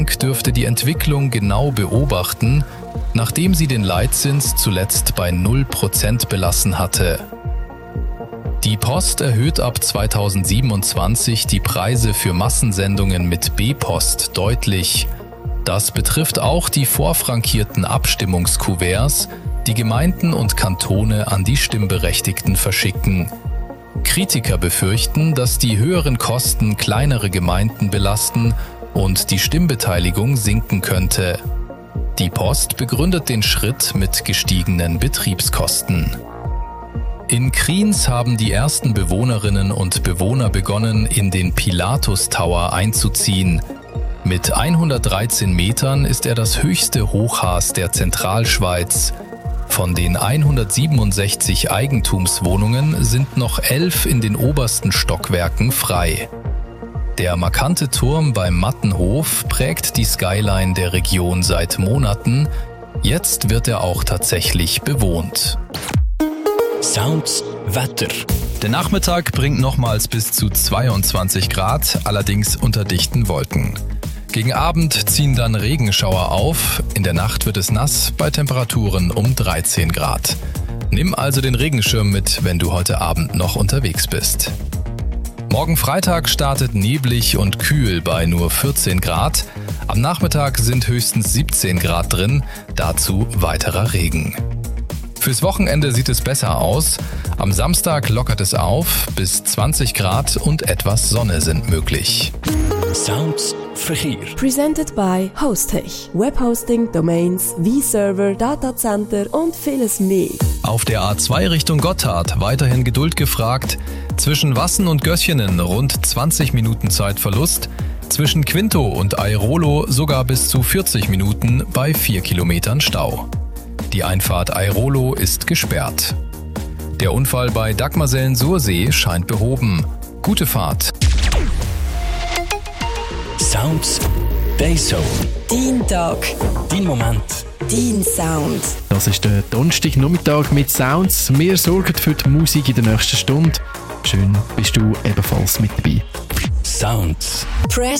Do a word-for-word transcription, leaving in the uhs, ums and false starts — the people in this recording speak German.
dürfte die Entwicklung genau beobachten, nachdem sie den Leitzins zuletzt bei null Prozent belassen hatte. Die Post erhöht ab zweitausendsiebenundzwanzig die Preise für Massensendungen mit B-Post deutlich. Das betrifft auch die vorfrankierten Abstimmungskuverts, die Gemeinden und Kantone an die Stimmberechtigten verschicken. Kritiker befürchten, dass die höheren Kosten kleinere Gemeinden belasten und die Stimmbeteiligung sinken könnte. Die Post begründet den Schritt mit gestiegenen Betriebskosten. In Kriens haben die ersten Bewohnerinnen und Bewohner begonnen, in den Pilatus Tower einzuziehen. Mit hundertdreizehn Metern ist er das höchste Hochhaus der Zentralschweiz. Von den hundertsiebenundsechzig Eigentumswohnungen sind noch elf in den obersten Stockwerken frei. Der markante Turm beim Mattenhof prägt die Skyline der Region seit Monaten. Jetzt wird er auch tatsächlich bewohnt. Sounds Wetter. Der Nachmittag bringt nochmals bis zu zweiundzwanzig Grad, allerdings unter dichten Wolken. Gegen Abend ziehen dann Regenschauer auf, in der Nacht wird es nass bei Temperaturen um dreizehn Grad. Nimm also den Regenschirm mit, wenn du heute Abend noch unterwegs bist. Morgen Freitag startet neblig und kühl bei nur vierzehn Grad. Am Nachmittag sind höchstens siebzehn Grad drin, dazu weiterer Regen. Fürs Wochenende sieht es besser aus. Am Samstag lockert es auf, bis zwanzig Grad und etwas Sonne sind möglich. Sounds Verkehr. Presented by Hostech. Webhosting, Domains, V-Server, Datacenter und vieles mehr. Auf der A zwei Richtung Gotthard weiterhin Geduld gefragt. Zwischen Wassen und Göschenen rund zwanzig Minuten Zeitverlust. Zwischen Quinto und Airolo sogar bis zu vierzig Minuten bei vier Kilometern Stau. Die Einfahrt Airolo ist gesperrt. Der Unfall bei Dagmarsellen-Sursee scheint behoben. Gute Fahrt. Sounds Dayzone. Dein Tag. Dein Moment. Dein Sound. Das ist der Donnerstagnachmittag mit Sounds. Wir sorgen für die Musik in der nächsten Stunde. Schön bist du ebenfalls mit dabei. Sounds. Press